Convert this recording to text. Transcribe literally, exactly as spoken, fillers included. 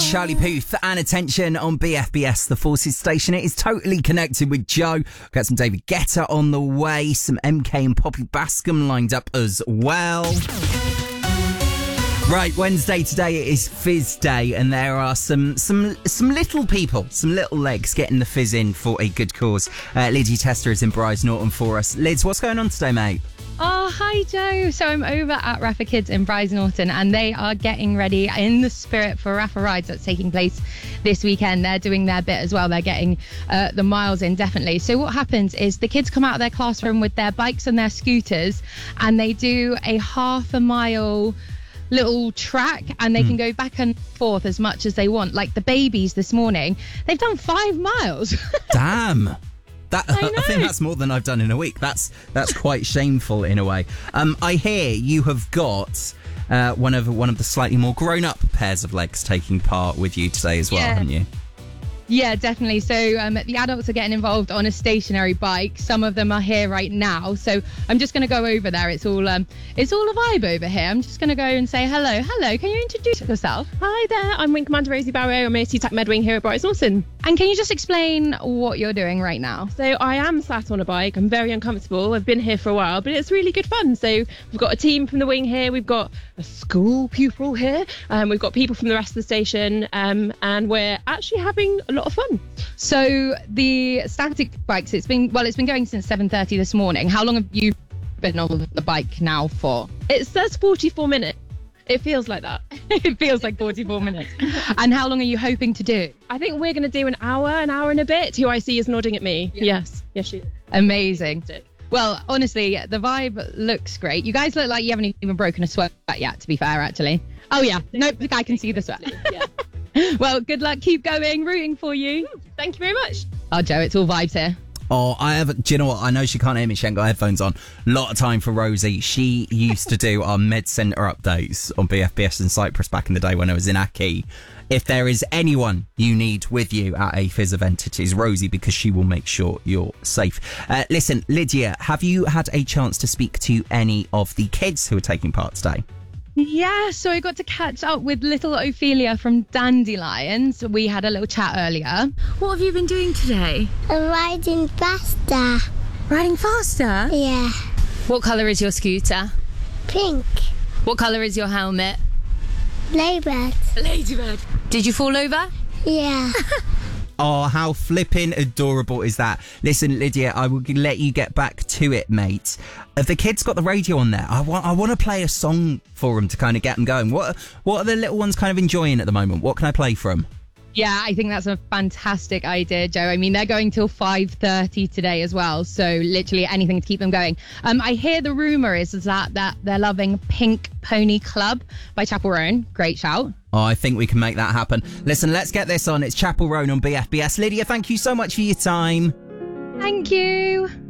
Charlie Puth and Attention on B F B S, the Forces station. It is totally connected with Joe. We've got some David Guetta on the way, some M K and Poppy Bascom lined up as well. Right, Wednesday today, it is Fizz Day, and there are some some some little people, some little legs getting the fizz in for a good cause. Uh, Lydia Tester is in Bryce Norton for us. Lids, what's going on today, mate? Oh, hi, Joe. So I'm over at Rafa Kids in Bryce Norton, and they are getting ready in the spirit for Rafa Rides that's taking place this weekend. They're doing their bit as well. They're getting uh, the miles in, definitely. So what happens is the kids come out of their classroom with their bikes and their scooters, and they do a half a mile little track, and they mm. can go back and forth as much as they want. Like the babies this morning, they've done five miles. Damn. That, I, I think that's more than I've done in a week. That's that's quite shameful in a way. Um, I hear you have got uh, one of one of the slightly more grown-up pairs of legs taking part with you today as well, yeah. haven't you? Yeah, definitely. So um, the adults are getting involved on a stationary bike. Some of them are here right now. So I'm just going to go over there. It's all um, it's all a vibe over here. I'm just going to go and say hello. Hello, can you introduce yourself? Hi there, I'm Wing Commander Rosie Barrow. I'm a T TAC Medwing here at Bryce Norton. And can you just explain what you're doing right now? So I am sat on a bike. I'm very uncomfortable. I've been here for a while, but it's really good fun. So we've got a team from the wing here. We've got a school pupil here. Um, we've got people from the rest of the station. Um, and we're actually having a lot of fun. So the static bikes, it's been, well, it's been going since seven thirty this morning. How long have you been on the bike now for? It says forty-four minutes. It feels like that. It feels like forty-four minutes. And how long are you hoping to do? I think we're going to do an hour, an hour and a bit. Who I see is nodding at me. Yeah. Yes. Yes, she is. Amazing. Well, honestly, the vibe looks great. You guys look like you haven't even broken a sweat yet, to be fair, actually. Oh, yeah. Nope, I can see the sweat. Yeah. Well, good luck. Keep going. Rooting for you. Thank you very much. Oh, Joe, it's all vibes here. Oh, I have. Do you know what? I know she can't hear me. She ain't got headphones on. A lot of time for Rosie. She used to do our Med Centre updates on B F B S in Cyprus back in the day when I was in Aki. If there is anyone you need with you at a Fizz event, it is Rosie, because she will make sure you're safe. Uh, listen, Lydia, have you had a chance to speak to any of the kids who are taking part today? Yeah, so I got to catch up with little Ophelia from Dandelions. We had a little chat earlier. What have you been doing today? I'm riding faster. Riding faster? Yeah. What colour is your scooter? Pink. What colour is your helmet? Ladybird. Ladybird. Did you fall over? Yeah. Oh, how flipping adorable is that? Listen, Lydia, I will let you get back to it, mate. Have the kids got the radio on there? I want I want to play a song for them to kind of get them going. What, what are the little ones kind of enjoying at the moment? What can I play for them? Yeah, I think that's a fantastic idea, Joe. I mean, they're going till five thirty today as well, so literally anything to keep them going. Um, I hear the rumour is, is that, that they're loving Pink Pony Club by Chapel Roan. Great shout. Oh, I think we can make that happen. Listen, let's get this on. It's Chapel Roan on B F B S. Lydia, thank you so much for your time. Thank you.